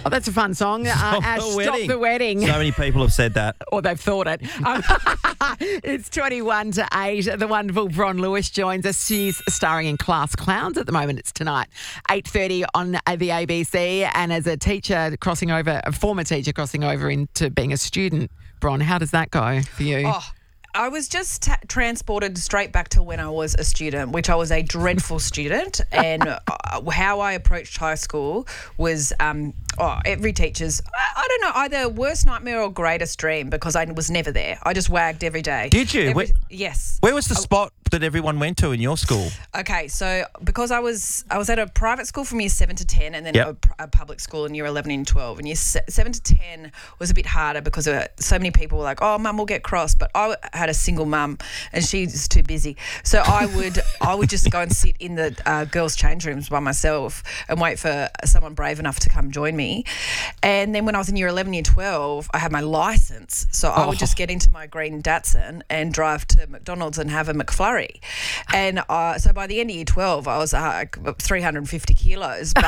Oh, that's a fun song. Ash, Stop the Wedding. So many people have said that. Or they've thought it. It's 21 to 8. The wonderful Bron Lewis joins us. She's starring in Class Clowns at the moment. It's tonight, 8:30 on the ABC. And as a teacher crossing over, a former teacher crossing over into being a student, Bron, how does that go for you? Oh, I was just transported straight back to when I was a student, which I was a dreadful student. And how I approached high school was every teacher's, I don't know, either worst nightmare or greatest dream, because I was never there. I just wagged every day. Did you? Yes. Where was the spot that everyone went to in your school? Okay, so because I was at a private school from year 7 to 10 and then a public school in year 11 and 12. And year 7 to 10 was a bit harder because so many people were like, oh, mum will get cross. But I had a single mum and she's too busy. So I would just go and sit in the girls' change rooms by myself and wait for someone brave enough to come join me. And then when I was in year 11, year 12, I had my licence. So I would just get into my green Datsun and drive to McDonald's and have a McFlurry. And so by the end of year 12, I was 350 kilos, but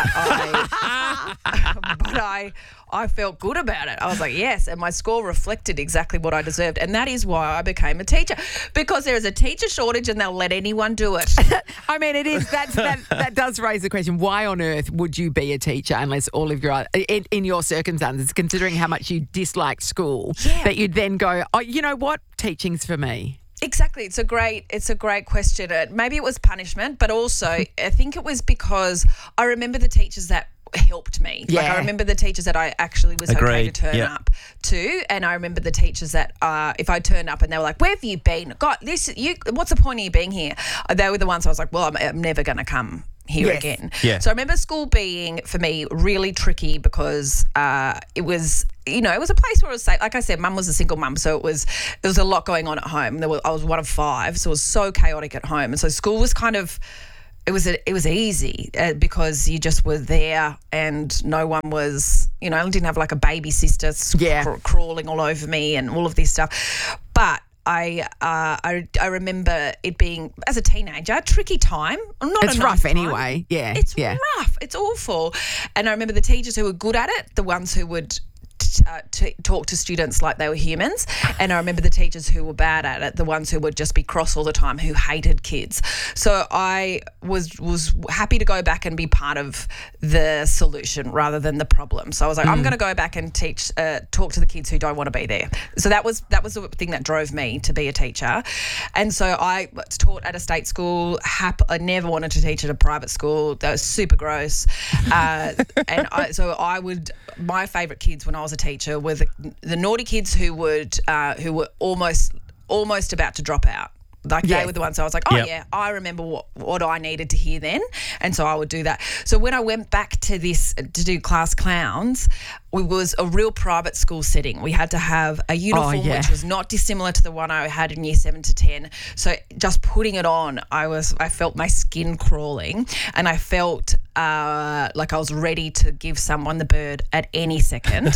I felt good about it. I was like, yes, and my score reflected exactly what I deserved. And that is why I became a teacher, because there is a teacher shortage and they'll let anyone do it. I mean, it is. That does raise the question, why on earth would you be a teacher unless all of your, in your circumstances, considering how much you dislike school, that you'd then go, oh, you know what, teaching's for me? Exactly. It's a great question. Maybe it was punishment, but also I think it was because I remember the teachers that helped me. Yeah. Like I remember the teachers that I actually was okay to turn up to, and I remember the teachers that if I turned up and they were like, "Where have you been? God, what's the point of you being here?" They were the ones I was like, "Well, I'm never going to come here again." Yeah. So I remember school being for me really tricky because it was. You know, it was a place where it was safe. Like I said, mum was a single mum, so there was a lot going on at home. I was one of 5, so it was so chaotic at home, and so school was kind of. It was easy because you just were there and no one was, I didn't have like a baby sister crawling all over me and all of this stuff. But I remember it being, as a teenager, a tricky time. It's rough anyway. Yeah. It's rough. It's awful. And I remember the teachers who were good at it, the ones who would talk to students like they were humans, and I remember the teachers who were bad at it, the ones who would just be cross all the time, who hated kids. So I was happy to go back and be part of the solution rather than the problem. So I was like, I'm going to go back and talk to the kids who don't want to be there. So that was the thing that drove me to be a teacher. And so I taught at a state school. I never wanted to teach at a private school. That was super gross. My favourite kids when I was a teacher were the naughty kids who were almost about to drop out. Like they were the ones I was like, I remember what I needed to hear then. And so I would do that. So when I went back to do Class Clowns, it was a real private school setting. We had to have a uniform which was not dissimilar to the one I had in year 7 to 10. So just putting it on, I felt my skin crawling, and I felt like I was ready to give someone the bird at any second.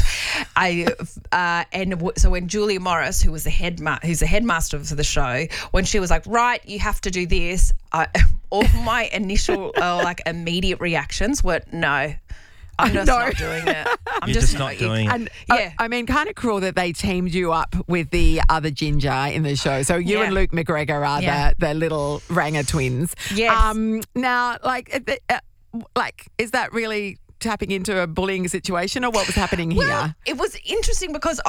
So when Julia Morris, who's the headmaster of the show, when she was like, right, you have to do this, all my initial immediate reactions were no. I'm just not doing it. I'm just not doing it. And, I mean, kind of cruel that they teamed you up with the other ginger in the show. So you and Luke McGregor are the little Ranger twins. Yes. Now, is that really tapping into a bullying situation, or what was happening here? Well, it was interesting because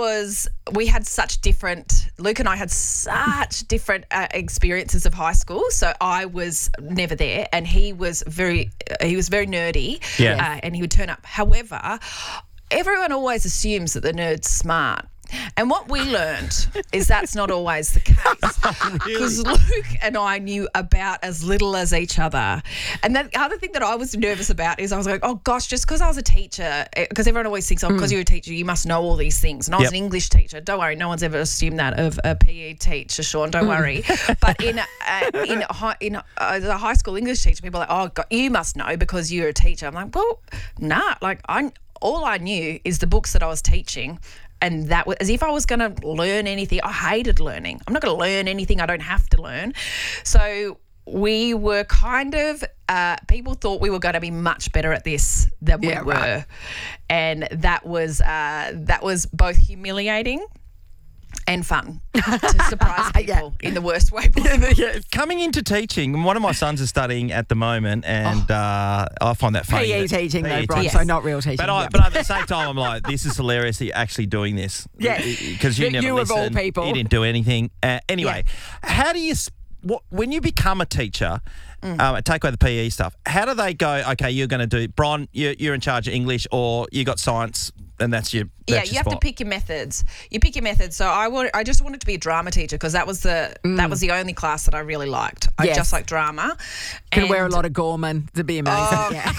Luke and I had such different experiences of high school. So I was never there, and he was very nerdy, and he would turn up. However, everyone always assumes that the nerd's smart. And what we learned is that's not always the case, because Luke and I knew about as little as each other. And the other thing that I was nervous about is I was like, oh gosh, just because I was a teacher, because everyone always thinks, because you're a teacher, you must know all these things. And I was an English teacher. Don't worry, no one's ever assumed that of a PE teacher, Sean. Don't worry. But in a high school English teacher, people are like, oh God, you must know because you're a teacher. I'm like, well, nah. Like all I knew is the books that I was teaching. And that was as if I was going to learn anything. I hated learning. I'm not going to learn anything I don't have to learn. So we were kind of people thought we were going to be much better at this than we were, right. And that was both humiliating and fun to surprise people in the worst way possible. Coming into teaching, one of my sons is studying at the moment, and I find that funny. PE teaching, though, Bron, so not real teaching. But at the same time, I'm like, this is hilarious that you're actually doing this. Yeah. Because you never You of all people. You didn't do anything. Anyway, how do you... when you become a teacher, take away the PE stuff, how do they go, okay, you're going to do... Bron, you're in charge of English, or you got science... And that's your you spot. have to pick your methods. You pick your methods. So I just wanted to be a drama teacher because that was the only class that I really liked. I just like drama. Can wear a lot of Gorman to be amazing.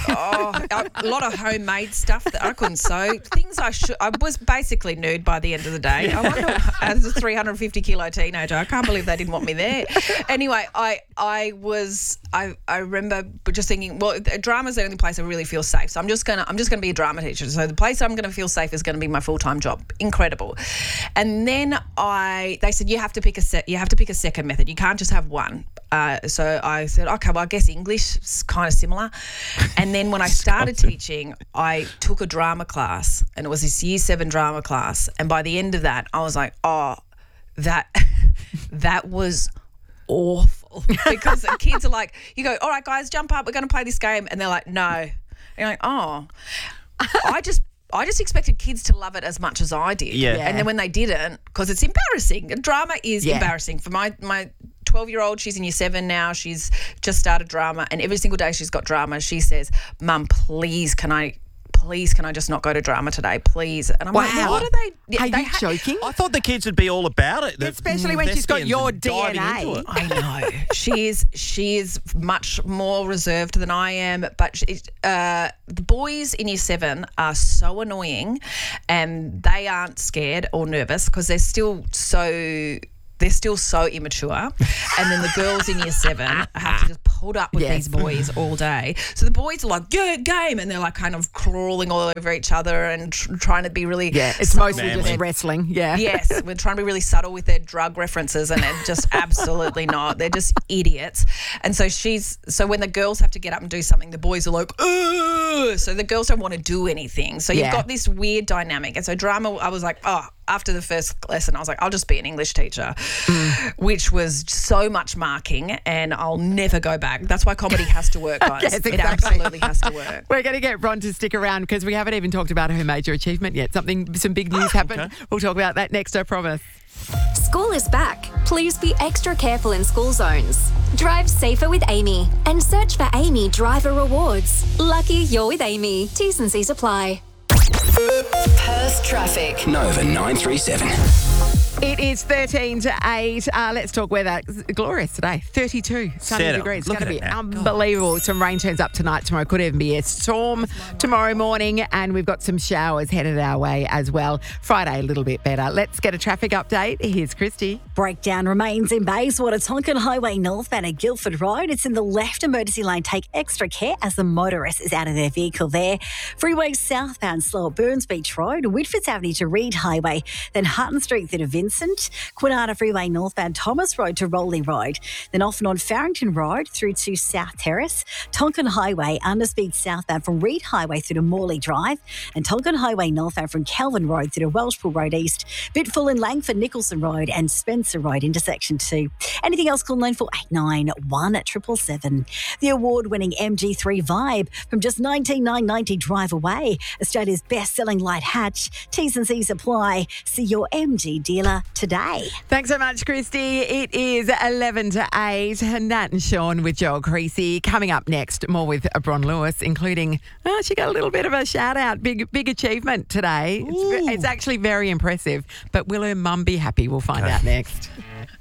A lot of homemade stuff that I couldn't sew. Things I was basically nude by the end of the day. I wonder, as a 350 kilo teenager, I can't believe they didn't want me there. Anyway, I remember just thinking, well, drama's the only place I really feel safe. So I'm just gonna be a drama teacher. So the place I'm gonna feel safe is going to be my full-time job. Incredible. And then they said you have to pick a second method. You can't just have one. So I said, okay, well, I guess English is kind of similar. And then when I started teaching, I took a drama class, and it was this Year 7 drama class. And by the end of that, I was like, oh, that was awful. Because the kids are like, you go, all right, guys, jump up, we're going to play this game. And they're like, no. And you're like, oh. I just expected kids to love it as much as I did. Yeah. And then when they didn't, because it's embarrassing. Drama is embarrassing. For my 12-year-old, she's in Year 7 now. She's just started drama, and every single day she's got drama. She says, Mum, please can I just not go to drama today, please? And I'm like, what are they? Are you joking? I thought the kids would be all about it. Especially when she's got your DNA. I know. She is much more reserved than I am, but the boys in Year 7 are so annoying, and they aren't scared or nervous because they're still so immature. And then the girls in Year 7 have to just put up with these boys all day. So the boys are like, yeah, game. And they're like kind of crawling all over each other and trying to be really... Yeah, it's mostly just wrestling. Yeah. Yes, we're trying to be really subtle with their drug references, and they're just absolutely not. They're just idiots. And so when the girls have to get up and do something, the boys are like, ugh. So the girls don't want to do anything. So you've got this weird dynamic. And so drama, I was like, after the first lesson, I was like, I'll just be an English teacher, which was so much marking, and I'll never go back. That's why comedy has to work, guys. Yes, exactly. It absolutely has to work. We're going to get Bron to stick around because we haven't even talked about her major achievement yet. Some big news happened. Okay. We'll talk about that next, I promise. School is back. Please be extra careful in school zones. Drive safer with Amy and search for Amy Driver Rewards. Lucky you're with Amy. T's and C's apply. Perth traffic. Nova 937. It is 13 to 8. Let's talk weather. Glorious today. 32 sunny degrees. It's going to be unbelievable. Some rain turns up tonight. Tomorrow could even be a storm tomorrow morning. And we've got some showers headed our way as well. Friday, a little bit better. Let's get a traffic update. Here's Christy. Breakdown remains in Bayswater, Tonkin Highway northbound at Guildford Road. It's in the left emergency lane. Take extra care as the motorist is out of their vehicle there. Freeway southbound slow at Burns Beach Road, Whitfords Avenue to Reed Highway, then Hutton Street through to Vincent, Quinana Freeway northbound Thomas Road to Rowley Road, then off and on Farrington Road through to South Terrace, Tonkin Highway underspeed southbound from Reed Highway through to Morley Drive, and Tonkin Highway northbound from Kelvin Road through to Welshpool Road East, bit full in Langford Nicholson Road and Spencer Road into Section 2. Anything else, call 9481 777. The award-winning MG3 Vibe from just $19,990 drive away. Australia's best-selling light hatch. T's and C's apply. See your MG dealer today. Thanks so much, Christy. It is 11 to 8. Nat and Sean with Joel Creasy. Coming up next, more with Bron Lewis, including, she got a little bit of a shout-out. Big achievement today. It's actually very impressive. But will her mum be happy? We'll find out next.